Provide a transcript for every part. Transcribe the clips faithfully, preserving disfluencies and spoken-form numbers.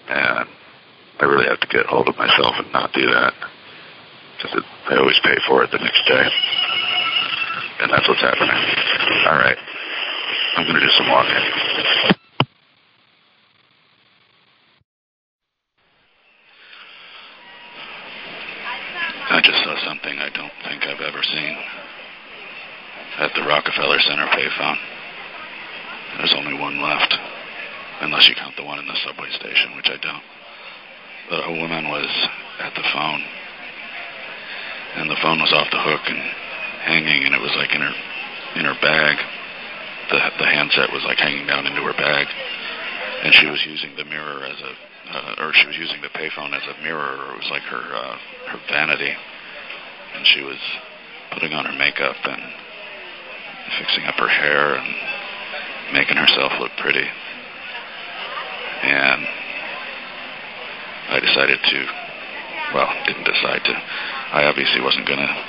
and I really have to get hold of myself and not do that, because I always pay for it the next day, and that's what's happening. All right, I'm going to do some walking. I just saw something I don't think I've ever seen at the Rockefeller Center payphone. There's only one left, unless you count the one in the subway station, which I don't. But a woman was at the phone, and the phone was off the hook and hanging, and it was like in her in her bag. The the handset was like hanging down into her bag, and she was using the mirror as a, uh, or she was using the payphone as a mirror, or it was like her uh, her vanity, and she was putting on her makeup and fixing up her hair and making herself look pretty. And I decided to, well, didn't decide to. I obviously wasn't going to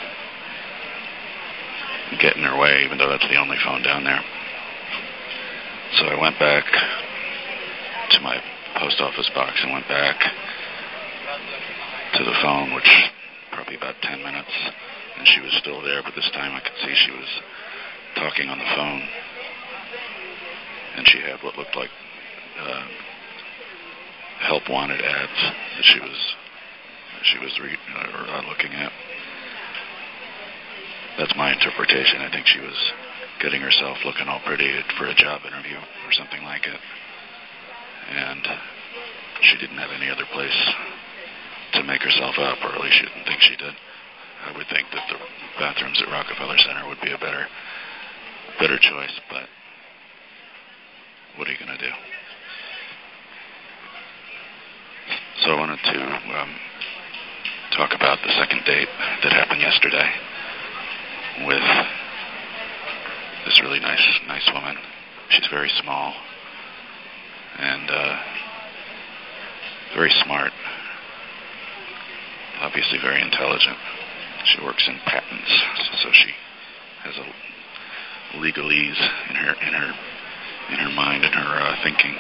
get in her way, even though that's the only phone down there. So I went back to my post office box and went back to the phone, which probably about ten minutes, and she was still there, but this time I could see she was talking on the phone, and she had what looked like uh, help wanted ads that she was she was re- uh, looking at. That's my interpretation. I think she was getting herself looking all pretty for a job interview or something like it, and she didn't have any other place to make herself up, or at least she didn't think she did. I would think that the bathrooms at Rockefeller Center would be a better better choice, but what are you going to do? So I wanted to um, talk about the second date that happened yesterday with this really nice nice woman. She's very small and uh, very smart, obviously very intelligent. She works in patents, so she has a legalese in her in her in her mind and her uh, thinking.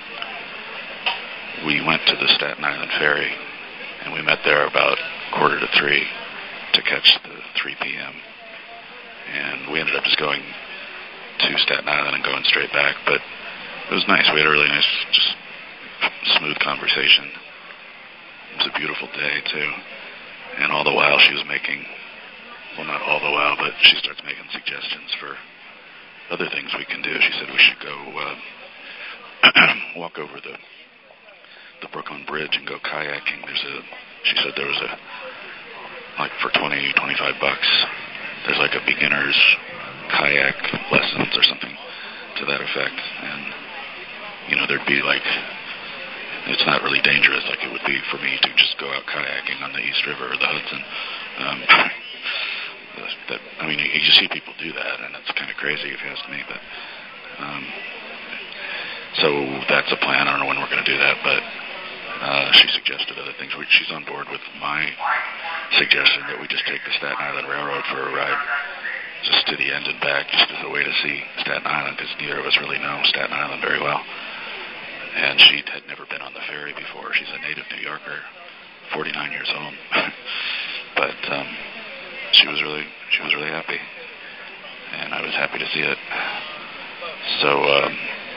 We went to the Staten Island ferry, and we met there about quarter to three to catch the three p.m. And we ended up just going to Staten Island and going straight back, but it was nice. We had a really nice, just smooth conversation. It was a beautiful day, too. And all the while she was making, well, not all the while, but she starts making suggestions for other things we can do. She said we should go uh, walk over the the Brooklyn Bridge and go kayaking. There's a, she said there was a, like for twenty, twenty-five bucks, there's like a beginner's kayak lessons or something to that effect. And, you know, there'd be like, it's not really dangerous like it would be for me to just go out kayaking on the East River or the Hudson. Um, that, I mean, you, you see people do that, and it's kind of crazy if you ask me. But um, so that's a plan. I don't know when we're going to do that, but uh, she suggested other things. We, she's on board with my suggestion that we just take the Staten Island Railroad for a ride, just to the end and back, just as a way to see Staten Island, because neither of us really know Staten Island very well. And she had never been on the ferry before. She's a native New Yorker, forty-nine years old. But um, she was really, she was really happy, and I was happy to see it. So um,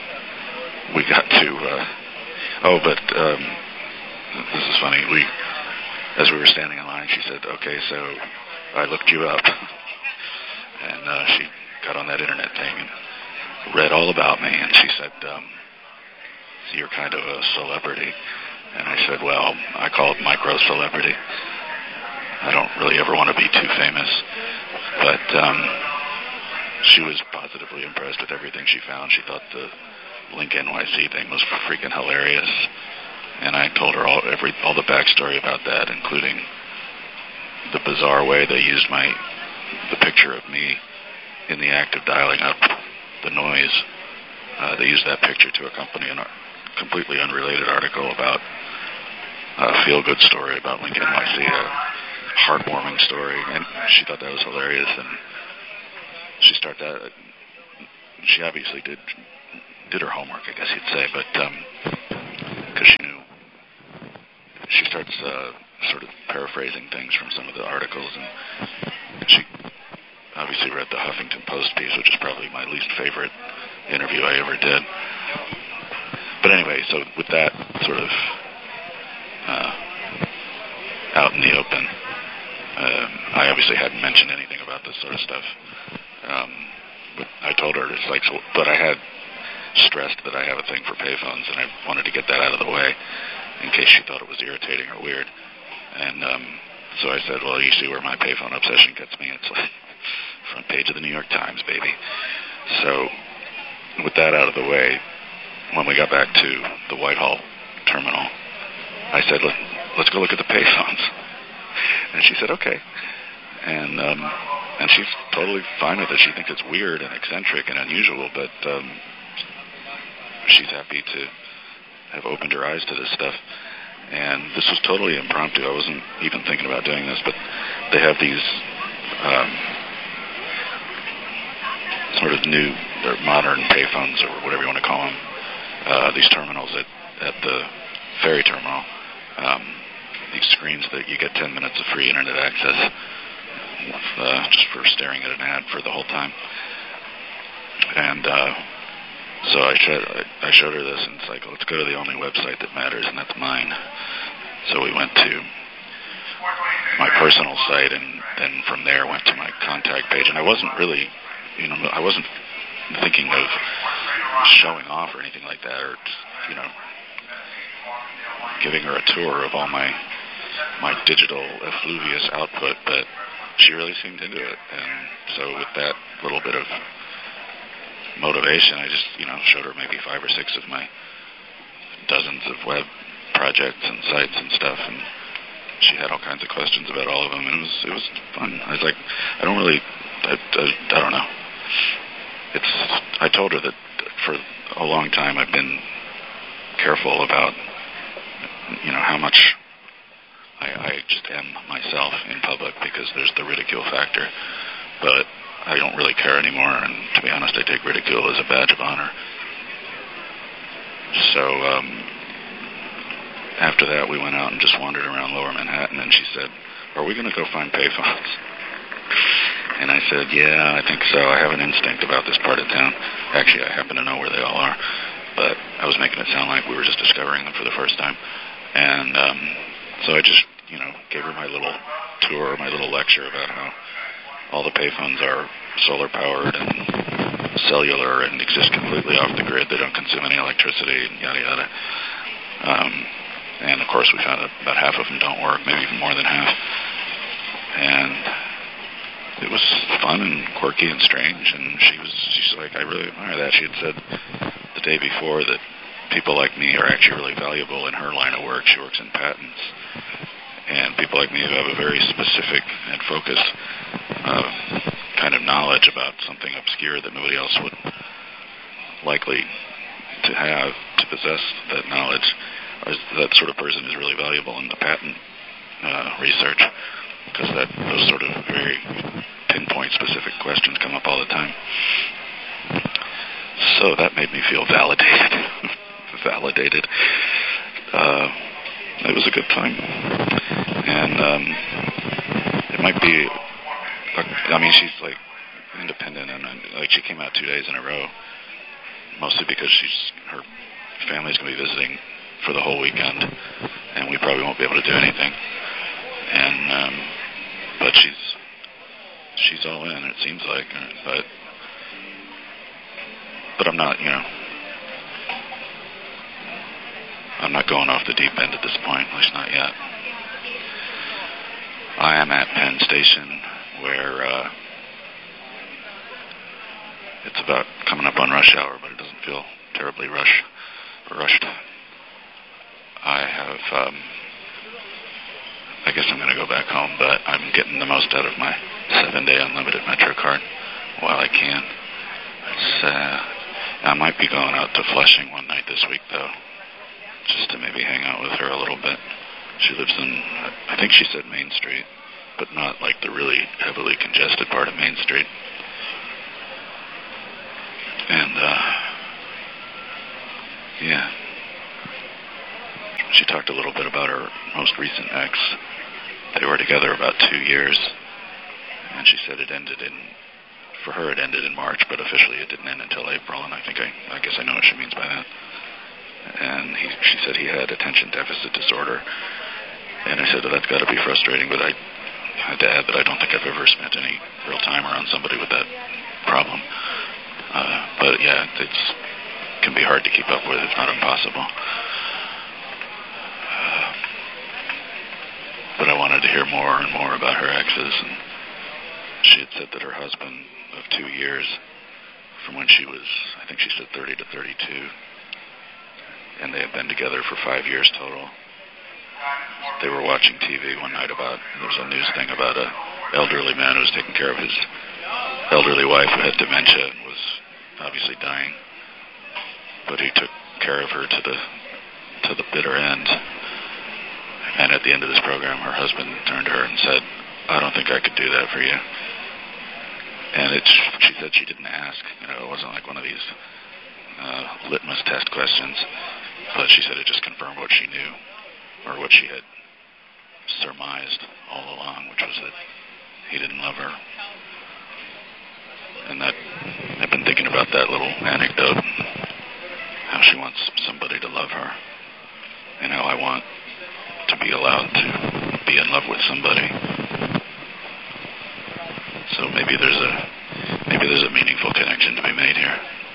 we got to. Uh, oh, but um, this is funny. We, as we were standing in line, she said, "Okay, so I looked you up," and uh, she got on that internet thing and read all about me. And she said, Um, So you're kind of a celebrity. And I said, well, I call it micro-celebrity. I don't really ever want to be too famous. But um, she was positively impressed with everything she found. She thought the Link N Y C thing was freaking hilarious. And I told her all every all the backstory about that, including the bizarre way they used my the picture of me in the act of dialing up the noise. Uh, they used that picture to accompany an completely unrelated article about a feel-good story about Link N Y C, a heartwarming story, and she thought that was hilarious. And she started that. She obviously did did her homework, I guess you'd say, but because um, she knew starts uh, sort of paraphrasing things from some of the articles, and she obviously read the Huffington Post piece, which is probably my least favorite interview I ever did. But anyway, so with that sort of uh, out in the open, uh, I obviously hadn't mentioned anything about this sort of stuff. Um, but I told her, it's like, so, but I had stressed that I have a thing for payphones, and I wanted to get that out of the way in case she thought it was irritating or weird. And um, so I said, well, you see where my payphone obsession gets me. It's like front page of the New York Times, baby. So with that out of the way, when we got back to the Whitehall terminal, I said, Let, let's go look at the payphones. And she said, okay. And um, and she's totally fine with it. She thinks it's weird and eccentric and unusual, but um, she's happy to have opened her eyes to this stuff. And this was totally impromptu. I wasn't even thinking about doing this, but they have these um, sort of new or modern payphones or whatever you want to call them, uh, these terminals at, at the ferry terminal, um, these screens that you get ten minutes of free internet access uh, just for staring at an ad for the whole time. And uh, so I showed, I showed her this, and it's like, let's go to the only website that matters, and that's mine. So we went to my personal site, and then from there went to my contact page. And I wasn't really, you know, I wasn't thinking of showing off or anything like that, or, you know, giving her a tour of all my my digital effluvious output, but she really seemed into it. And so with that little bit of motivation, I just, you know, showed her maybe five or six of my dozens of web projects and sites and stuff, and she had all kinds of questions about all of them, and it was it was fun. I was like, I don't really, I, I, I don't know. It's, I told her that for a long time I've been careful about, you know, how much I, I just am myself in public, because there's the ridicule factor, but I don't really care anymore, and to be honest, I take ridicule as a badge of honor. So um, after that, we went out and just wandered around Lower Manhattan, and she said, are we going to go find payphones? And I said, yeah, I think so. I have an instinct about this part of town. Actually, I happen to know where they all are, but I was making it sound like we were just discovering them for the first time. And um, so I just, you know, gave her my little tour, my little lecture about how all the payphones are solar-powered and cellular and exist completely off the grid. They don't consume any electricity, and yada, yada. Um, and, of course, we found out about half of them don't work, maybe even more than half. And it was fun and quirky and strange, and she was, she's like, I really admire that. She had said the day before that people like me are actually really valuable in her line of work. She works in patents, and people like me who have a very specific and focused uh, kind of knowledge about something obscure that nobody else would likely to have, to possess that knowledge, that sort of person is really valuable in the patent uh, research, because that those sort of very pinpoint specific questions come up all the time. So that made me feel validated. validated. Uh, it was a good time. And um, it might be, I mean, she's like independent, and like she came out two days in a row, mostly because she's, her family's going to be visiting for the whole weekend, and we probably won't be able to do anything. And um, but she's she's all in, it seems like. But but I'm not, you know, I'm not going off the deep end at this point, at least not yet. I am at Penn Station, where uh, it's about coming up on rush hour, but it doesn't feel terribly rush rushed. I have. Um, I guess I'm going to go back home, but I'm getting the most out of my seven-day unlimited Metro card while I can. It's, uh, I might be going out to Flushing one night this week, though, just to maybe hang out with her a little bit. She lives in, I think she said Main Street, but not like the really heavily congested part of Main Street. And, uh, yeah. she talked a little bit about her most recent ex. They were together about two years, and she said it ended in, for her it ended in March, but officially it didn't end until April, and I think I, I guess I know what she means by that. And he, she said he had attention deficit disorder, and I said, well, that's got to be frustrating, but I had to add that I don't think I've ever spent any real time around somebody with that problem. Uh, but yeah, it can be hard to keep up with. It's not impossible. Uh, but I wanted to hear more and more about her exes, and she had said that her husband of two years, from when she was, I think she said thirty to thirty-two, and they had been together for five years total. They were watching T V one night about, there was a news thing about an elderly man who was taking care of his elderly wife who had dementia and was obviously dying. But he took care of her to the to the bitter end. And at the end of this program, her husband turned to her and said, I don't think I could do that for you. And it, she said she didn't ask. You know, it wasn't like one of these uh, litmus test questions. But she said it just confirmed what she knew, or what she had surmised all along, which was that he didn't love her. And that, I've been thinking about that little anecdote, how she wants somebody to love her, and how I want to be allowed to be in love with somebody. So maybe there's a maybe there's a meaningful connection to be made here.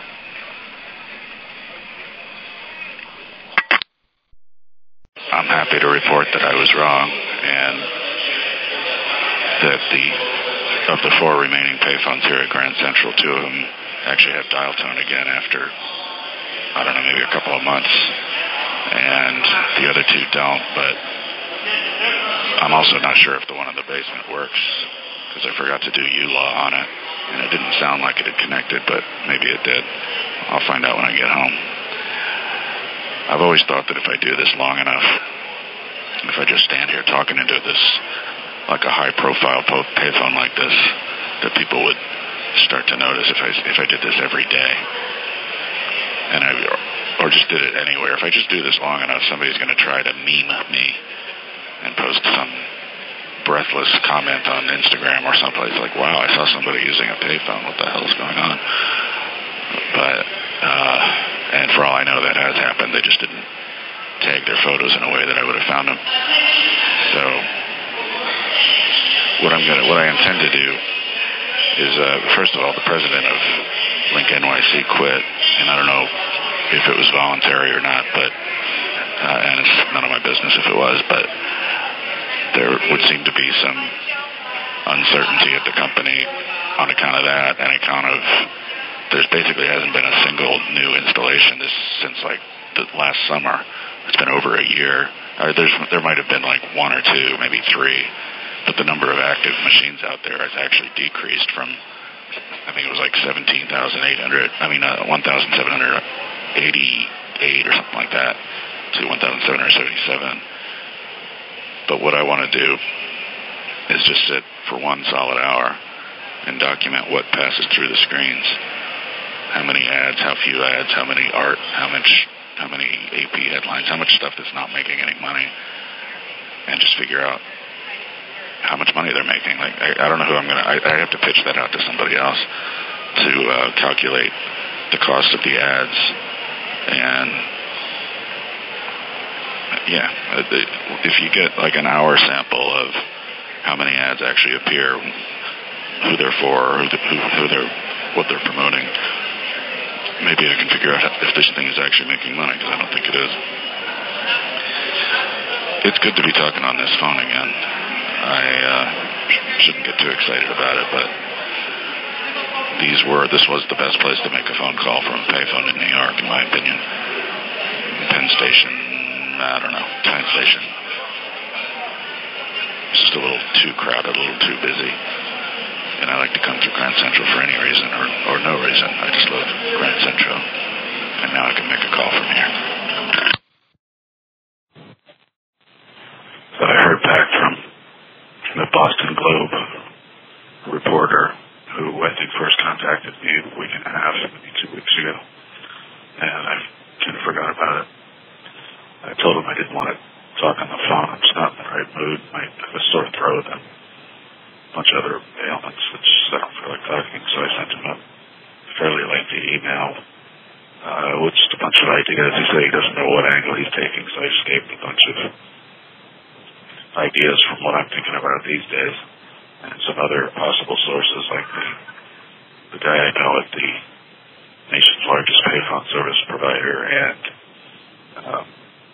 I'm happy to report that I was wrong, and that the of the four remaining payphones here at Grand Central, two of them actually have dial tone again after, I don't know, maybe a couple of months, and the other two don't. But I'm also not sure if the one in the basement works, because I forgot to do U L A on it, and it didn't sound like it had connected, but maybe it did. I'll find out when I get home. I've always thought that if I do this long enough, if I just stand here talking into this, like a high-profile payphone like this, that people would start to notice if I if I did this every day, and I or just did it anywhere. If I just do this long enough, somebody's going to try to meme me and post some breathless comment on Instagram or someplace like, "Wow, I saw somebody using a payphone. What the hell is going on?" But uh, and for all I know, that has happened. They just didn't tag their photos in a way that I would have found them. So what I'm gonna, what I intend to do is, uh, first of all, the president of Link N Y C quit, and I don't know if it was voluntary or not, but uh, and it's none of my business if it was, but there would seem to be some uncertainty at the company on account of that, and account of there's basically hasn't been a single new installation this since like the last summer. It's been over a year. Or there's there might have been like one or two, maybe three, but the number of active machines out there has actually decreased from, I think it was like seventeen thousand eight hundred. I mean, uh, one thousand seven hundred eighty-eight or something like that to one thousand seven hundred seventy-seven. But what I want to do is just sit for one solid hour and document what passes through the screens. How many ads, how few ads, how many art, how much, how many A P headlines, how much stuff that's not making any money, and just figure out how much money they're making. Like, I, I don't know who I'm gonna. I, I have to pitch that out to somebody else to uh, calculate the cost of the ads, and yeah, if you get like an hour sample of how many ads actually appear, who they're for, who, the, who, who they're, what they're promoting. Maybe I can figure out if this thing is actually making money, because I don't think it is. It's good to be talking on this phone again. I uh, shouldn't get too excited about it, but these were, this was the best place to make a phone call from a payphone in New York, in my opinion. Penn Station, I don't know, Penn Station. It's just a little too crowded, a little too busy. And I like to come through Grand Central for any reason or, or no reason. I just love Grand Central. And now I can make a call from here. So I heard back from the Boston Globe reporter who I think first contacted me a week and a half, maybe two weeks ago. And I kind of forgot about it. I told him I didn't want to talk on the phone. I'm just not in the right mood. I have a sore throat and a bunch of other ailments, which I don't feel like talking. So I sent him a fairly lengthy email uh, with just a bunch of ideas. He said he doesn't know what angle he's taking, so I just gave him a bunch of ideas from what I'm thinking about these days and some other possible sources, like the, the guy I know at the nation's largest payphone service provider, and um,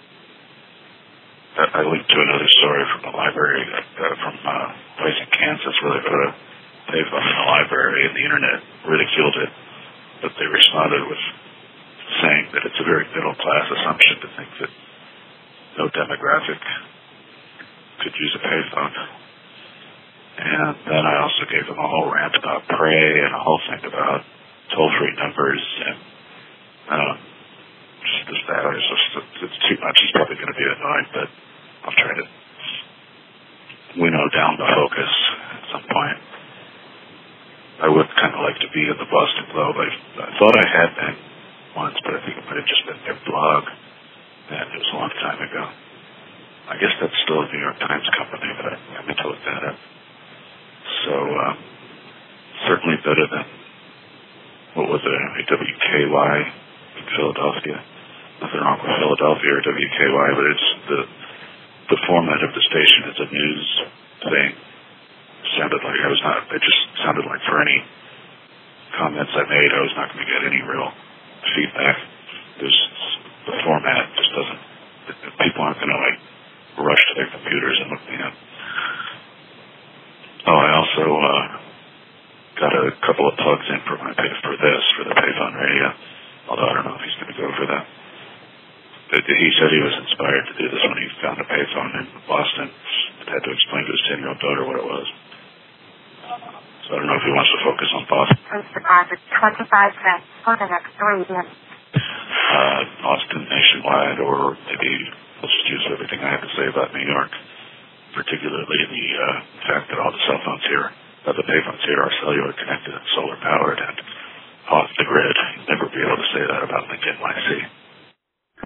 I linked to another story from the library, uh, from a place in Kansas where they put a payphone in the library and the internet ridiculed it, but they responded with saying that it's a very middle-class assumption to think that no demographic could use a payphone. And then I also gave them a whole rant about Prey and a whole thing about toll-free numbers and um, just this, that. It's just, it's too much. He's probably going to be annoyed, but I'll try to winnow down the focus at some point. I would kind of like to be in the Boston Globe. I, I thought I had been once, but I think it might have just been their blog, and it was a long time ago. I guess that's still a New York Times company, but I, I meant to look that up. So, um, certainly better than, what was it, W K Y in Philadelphia. Nothing wrong with Philadelphia or W K Y, but it's the the format of the station is a news thing. Sounded like I was not, it just sounded like for any comments I made, I was not going to get any real feedback. There's, the format just doesn't, people aren't going to like rush to their computers and look me up. Oh, I also uh, got a couple of plugs in for my pay for this, for the payphone radio, although I don't know if he's going to go for that. He said he was inspired to do this when he found a payphone in Boston and had to explain to his ten-year-old daughter what it was. So I don't know if he wants to focus on Boston. Please deposit twenty-five cents for the next three years. Uh, Boston nationwide, or maybe let's just use everything I have to say about New York, particularly the uh, fact that all the cell phones here, uh, the payphones here are cellular connected and solar powered and off the grid. You'll never be able to say that about Lincoln, N Y C.